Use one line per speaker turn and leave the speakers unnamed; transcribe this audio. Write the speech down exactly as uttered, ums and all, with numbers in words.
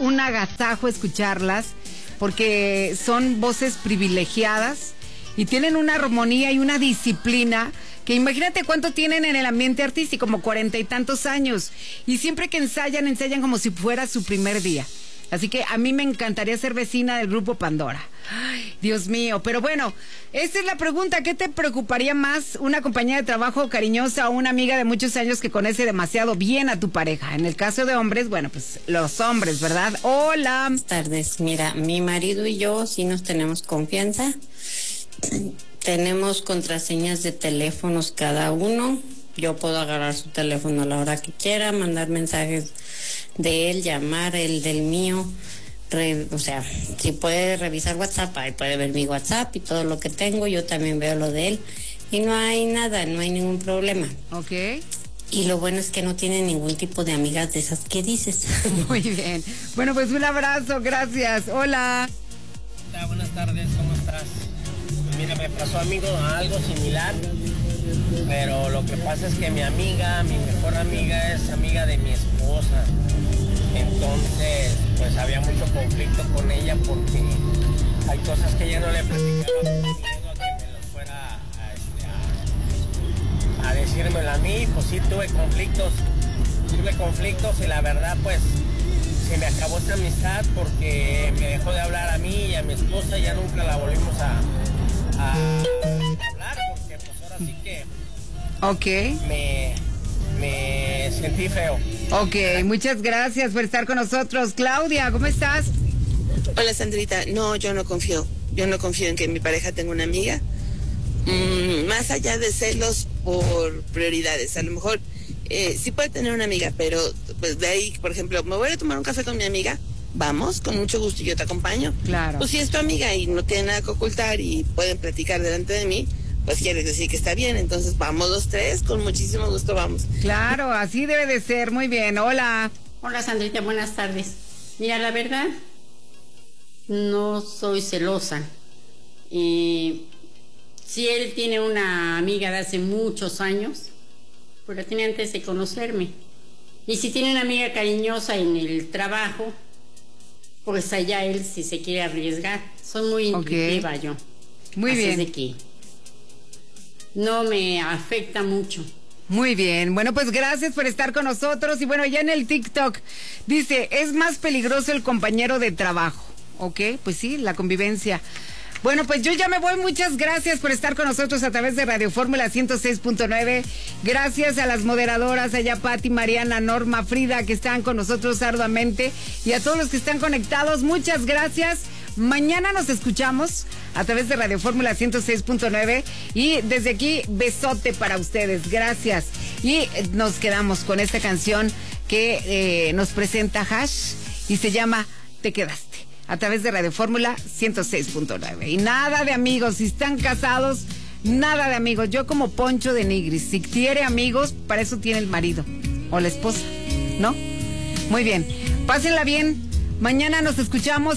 un agasajo escucharlas, porque son voces privilegiadas y tienen una armonía y una disciplina que imagínate cuánto tienen en el ambiente artístico, como cuarenta y tantos años. Y siempre que ensayan, ensayan como si fuera su primer día. Así que a mí me encantaría ser vecina del grupo Pandora. Ay, Dios mío. Pero bueno, esta es la pregunta. ¿Qué te preocuparía más? ¿Una compañía de trabajo cariñosa o una amiga de muchos años que conoce demasiado bien a tu pareja? En el caso de hombres, bueno, pues los hombres, ¿verdad? Hola.
Buenas tardes. Mira, mi marido y yo sí nos tenemos confianza. Tenemos contraseñas de teléfonos cada uno. Yo puedo agarrar su teléfono a la hora que quiera, mandar mensajes de él, llamar el del mío. Re, o sea, si puede revisar WhatsApp, ahí puede ver mi WhatsApp y todo lo que tengo. Yo también veo lo de él. Y no hay nada, no hay ningún problema.
Ok.
Y lo bueno es que no tiene ningún tipo de amigas de esas que dices.
Muy bien. Bueno, pues un abrazo, gracias. Hola.
Hola, buenas tardes, ¿cómo estás? Mira, me pasó amigo algo similar, pero lo que pasa es que mi amiga, mi mejor amiga es amiga de mi esposa. Entonces, pues había mucho conflicto con ella porque hay cosas que ella no le platicaba por miedo a que me lo fuera a, este, a, a decírmelo a mí. Pues sí tuve conflictos, tuve conflictos y la verdad pues se me acabó esta amistad porque me dejó de hablar a mí y a mi esposa, ya nunca la volvimos a a hablar porque pues ahora sí que
Ok.
me, me sentí feo.
Ok, muchas gracias por estar con nosotros. Claudia, ¿cómo estás?
Hola, Sandrita. No, yo no confío. Yo no confío en que mi pareja tenga una amiga. Mm, más allá de celos por prioridades. A lo mejor eh, sí puede tener una amiga, pero pues de ahí, por ejemplo, me voy a tomar un café con mi amiga. Vamos, con mucho gusto, yo te acompaño.
Claro.
Pues si es tu amiga y no tiene nada que ocultar y pueden platicar delante de mí, pues quiere decir que está bien. Entonces vamos los tres, con muchísimo gusto vamos.
Claro, así debe de ser. Muy bien, hola.
Hola Sandrita, buenas tardes. Mira, la verdad, no soy celosa. Eh, si él tiene una amiga de hace muchos años, pues la tiene antes de conocerme. Y si tiene una amiga cariñosa en el trabajo, pues allá él si se quiere arriesgar. Soy muy intuitiva
Okay.
yo.
Muy
Así
bien.
es de que no me afecta mucho.
Muy bien, bueno, pues gracias por estar con nosotros. Y bueno, ya en el TikTok dice, es más peligroso el compañero de trabajo. Ok, pues sí, la convivencia. Bueno, pues yo ya me voy. Muchas gracias por estar con nosotros a través de Radio Fórmula ciento seis punto nueve. Gracias a las moderadoras, allá Pati, Mariana, Norma, Frida, que están con nosotros arduamente. Y a todos los que están conectados, muchas gracias. Mañana nos escuchamos a través de Radio Fórmula ciento seis punto nueve. Y desde aquí, besote para ustedes. Gracias. Y nos quedamos con esta canción que eh, nos presenta Hash y se llama Te Quedaste, a través de Radio Fórmula ciento seis punto nueve. Y nada de amigos, si están casados, nada de amigos. Yo como Poncho de Nigris, si quiere amigos, para eso tiene el marido o la esposa, ¿no? Muy bien, pásenla bien. Mañana nos escuchamos.